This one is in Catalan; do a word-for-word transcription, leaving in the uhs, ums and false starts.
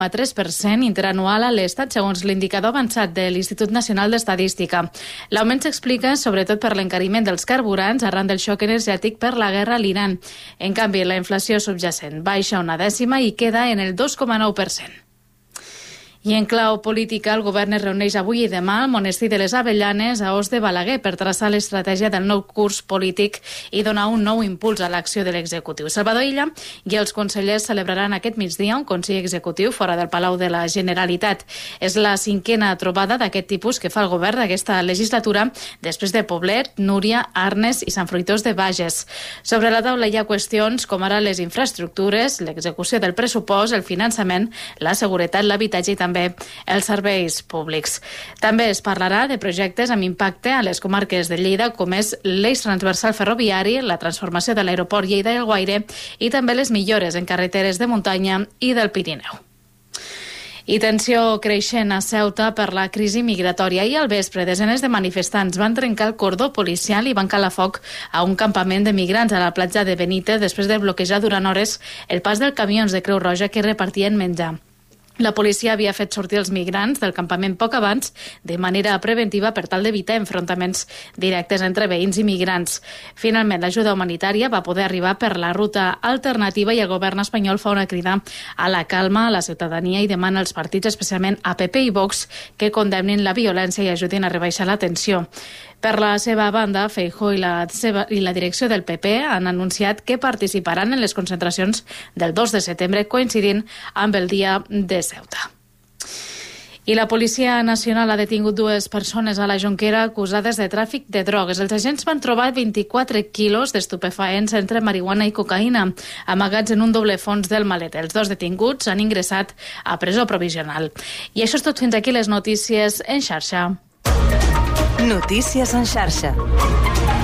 tres per cent interanual a l'Estat, segons l'indicador avançat de l'Institut Nacional d'Estadística. L'augment s'explica sobretot per l'encariment dels carburants arran del xoc energètic per la guerra a l'Iran. En canvi, la inflació subjacent baixa una dècima i queda en el dos coma nou per cent. I en clau política, el govern es reuneix avui i demà al Monestir de les Avellanes a Os de Balaguer per traçar l'estratègia del nou curs polític i donar un nou impuls a l'acció de l'executiu. Salvador Illa i els consellers celebraran aquest migdia un consell executiu fora del Palau de la Generalitat. És la cinquena trobada d'aquest tipus que fa el govern d'aquesta legislatura després de Poblet, Núria, Arnes i Sant Fruitós de Bages. Sobre la taula hi ha qüestions com ara les infraestructures, l'execució del pressupost, el finançament, la seguretat, l'habitatge i també també els serveis públics. També es parlarà de projectes amb impacte a les comarques de Lleida, com és l'eix transversal ferroviari, la transformació de l'aeroport Lleida i Alguaire i també les millores en carreteres de muntanya i del Pirineu. I tensió creixent a Ceuta per la crisi migratòria. I al vespre, desenes de manifestants van trencar el cordó policial i van calar foc a un campament de migrants a la platja de Benítez després de bloquejar durant hores el pas dels camions de Creu Roja que repartien menjar. La policia havia fet sortir els migrants del campament poc abans de manera preventiva per tal d'evitar enfrontaments directes entre veïns i migrants. Finalment, l'ajuda humanitària va poder arribar per la ruta alternativa i el govern espanyol fa una crida a la calma a la ciutadania i demana als partits, especialment a P P i Vox, que condemnin la violència i ajudin a rebaixar la tensió. Per la seva banda, Feijóo i la, seva, i la direcció del P P han anunciat que participaran en les concentracions del dos de setembre, coincidint amb el dia de Ceuta. I la Policia Nacional ha detingut dues persones a la Jonquera acusades de tràfic de drogues. Els agents van trobar vint-i-quatre quilos d'estupefaents entre marihuana i cocaïna, amagats en un doble fons del maleter. Els dos detinguts han ingressat a presó provisional. I això és tot fins aquí les notícies en xarxa. Notícies en xarxa.